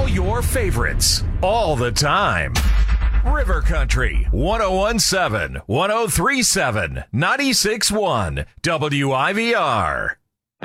All your favorites, all the time. River Country, 1017, 1037, 96.1, WIVR.